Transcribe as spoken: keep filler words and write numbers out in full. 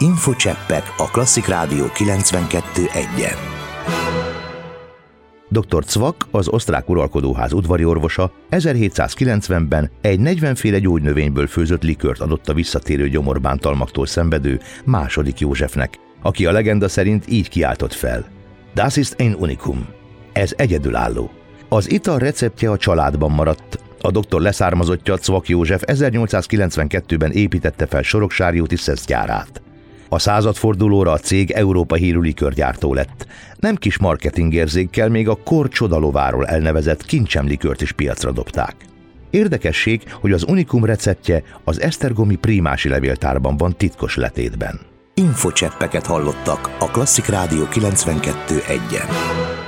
Infocseppek a Klasszik Rádió kilencvenkettő egyen. doktor Cvak, az osztrák uralkodóház udvari orvosa ezerhétszázkilencvenben egy negyvenféle gyógynövényből főzött likört adott a visszatérő gyomorbántalmaktól szenvedő második Józsefnek, aki a legenda szerint így kiáltott fel: Das ist ein Unikum. Ez egyedülálló. Az ital receptje a családban maradt. A doktor leszármazottja, Cvak József ezernyolcszázkilencvenkettőben építette fel Soroksáriúti szeszgyárát. A századfordulóra a cég Európa hírű likörgyártó lett. Nem kis marketingérzékkel még a kor csodalováról elnevezett kincsemlikört is piacra dobták. Érdekesség, hogy az Unikum receptje az esztergomi Prímási levéltárban van titkos letétben. Infocseppeket hallottak a Klasszik Rádió kilencvenkettő egyen.